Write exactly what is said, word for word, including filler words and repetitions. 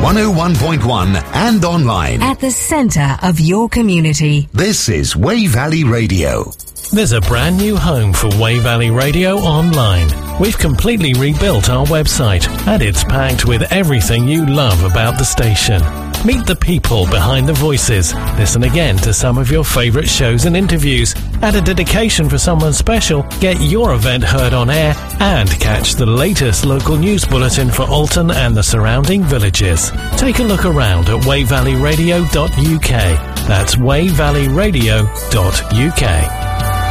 one oh one point one and online. At the centre of your community. This is Wey Valley Radio. There's a brand new home for Wey Valley Radio online. We've completely rebuilt our website, and it's packed with everything you love about the station. Meet the people behind the voices. Listen again to some of your favourite shows and interviews. Add a dedication for someone special. Get your event heard on air and catch the latest local news bulletin for Alton and the surrounding villages. Take a look around at wey valley radio dot u k. That's wey valley radio dot u k.